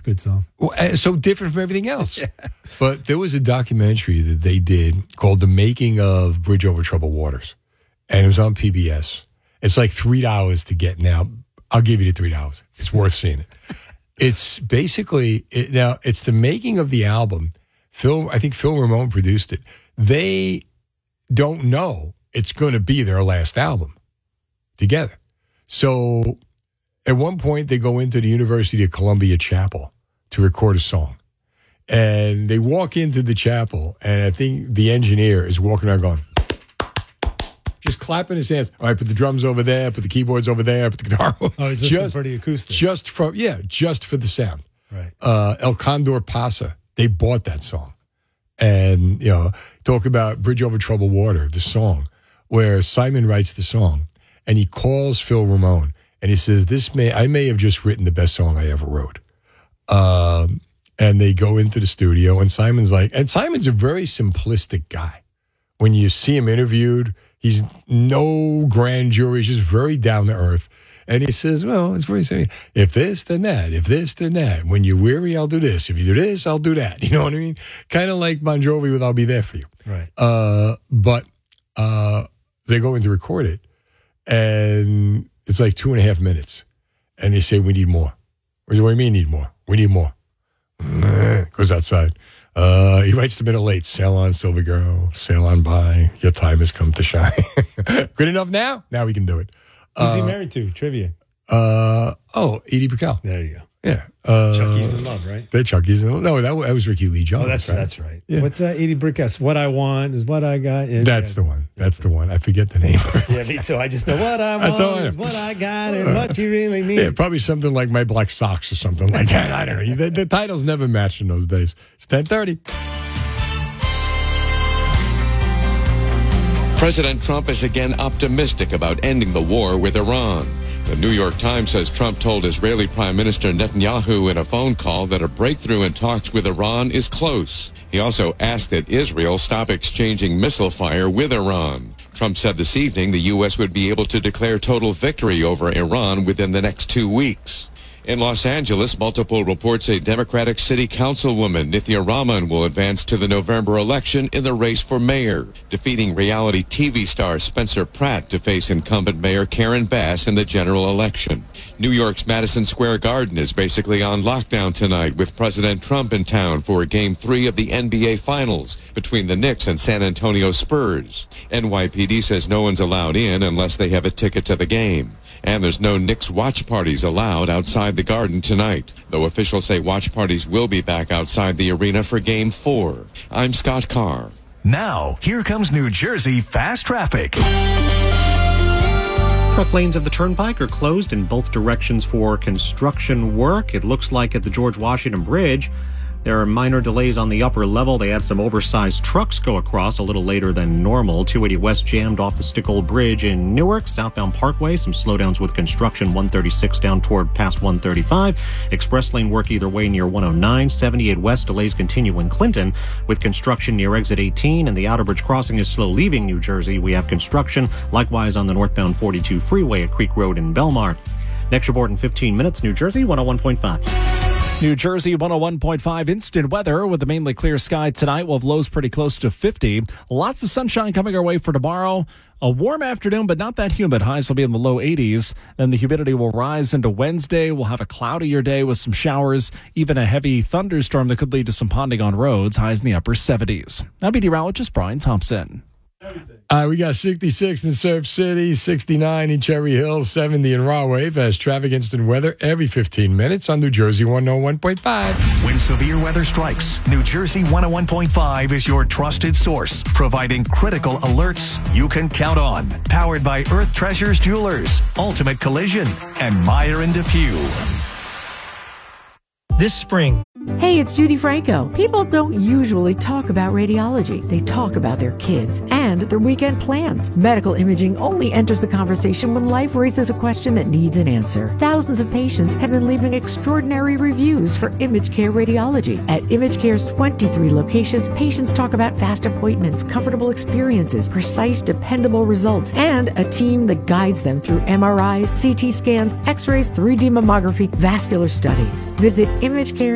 good song. Well, so different from everything else. Yeah. But there was a documentary that they did called The Making of Bridge Over Troubled Waters. And it was on PBS. It's like $3 to get now. I'll give you the $3. It's worth seeing it. It's basically, it's the making of the album. I think Phil Ramone produced it. They don't know it's going to be their last album together. So at one point, they go into the University of Columbia Chapel to record a song. And they walk into the chapel, and I think the engineer is walking around going, just clapping his hands. All right, put the drums over there, put the keyboards over there, put the guitar over there. Oh, he's listening for the acoustic. Just for the sound. Right. El Condor Pasa, they bought that song. And, talk about Bridge Over Troubled Water, the song, where Simon writes the song, and he calls Phil Ramone, and he says, I may have just written the best song I ever wrote. And they go into the studio, and Simon's a very simplistic guy. When you see him interviewed, he's no grandeur. He's just very down to earth. And he says, well, it's very simple. If this, then that. If this, then that. When you're weary, I'll do this. If you do this, I'll do that. You know what I mean? Kind of like Bon Jovi with I'll Be There For You. Right. But they go in to record it, and it's like 2.5 minutes. And they say, we need more. What do you mean need more? We need more. Goes outside. He writes the middle eight. Sail on, Silver Girl. Sail on by. Your time has come to shine. Good enough now? Now we can do it. Who's he married to? Trivia. Edie Brickell. There you go. Yeah. Chucky's in Love, right? They're Chucky's in Love. No, that was Ricky Lee Jones. Oh, that's right. Yeah. What's Edie Brickell? What I Want is what I got. That's the one. That's the one. I forget the name of it. Yeah, me too. I just know what I want is what I got and what you really need. Yeah, probably something like My Black Socks or something like that. I don't know. The titles never matched in those days. It's 10:30. President Trump is again optimistic about ending the war with Iran. The New York Times says Trump told Israeli Prime Minister Netanyahu in a phone call that a breakthrough in talks with Iran is close. He also asked that Israel stop exchanging missile fire with Iran. Trump said this evening the U.S. would be able to declare total victory over Iran within the next 2 weeks. In Los Angeles, multiple reports say Democratic City Councilwoman Nithya Raman will advance to the November election in the race for mayor, defeating reality TV star Spencer Pratt to face incumbent Mayor Karen Bass in the general election. New York's Madison Square Garden is basically on lockdown tonight, with President Trump in town for Game 3 of the NBA Finals between the Knicks and San Antonio Spurs. NYPD says no one's allowed in unless they have a ticket to the game. And there's no Knicks watch parties allowed outside the Garden tonight, though officials say watch parties will be back outside the arena for Game 4. I'm Scott Carr. Now, here comes New Jersey Fast Traffic. Truck lanes of the Turnpike are closed in both directions for construction work. It looks like at the George Washington Bridge, there are minor delays on the upper level. They had some oversized trucks go across a little later than normal. 280 West jammed off the Stickle Bridge in Newark. Southbound Parkway, some slowdowns with construction. 136 down toward past 135. Express lane work either way near 109. 78 West delays continue in Clinton with construction near exit 18. And the Outerbridge crossing is slow leaving New Jersey. We have construction likewise on the northbound 42 freeway at Creek Road in Belmar. Next report in 15 minutes, New Jersey 101.5. New Jersey 101.5 instant weather with a mainly clear sky tonight. We'll have lows pretty close to 50. Lots of sunshine coming our way for tomorrow. A warm afternoon, but not that humid. Highs will be in the low 80s. Then the humidity will rise into Wednesday. We'll have a cloudier day with some showers, even a heavy thunderstorm that could lead to some ponding on roads. Highs in the upper 70s. I'm meteorologist Brian Thompson. We got 66 in Surf City, 69 in Cherry Hill, 70 in Rahway. Fast traffic instant weather every 15 minutes on New Jersey 101.5. When severe weather strikes, New Jersey 101.5 is your trusted source, providing critical alerts you can count on. Powered by Earth Treasures Jewelers, Ultimate Collision, and Meyer and Depew. This spring. Hey, it's Judy Franco. People don't usually talk about radiology. They talk about their kids and their weekend plans. Medical imaging only enters the conversation when life raises a question that needs an answer. Thousands of patients have been leaving extraordinary reviews for ImageCare Radiology. At ImageCare's 23 locations, patients talk about fast appointments, comfortable experiences, precise, dependable results, and a team that guides them through MRIs, CT scans, X-rays, 3D mammography, vascular studies. Visit ImageCare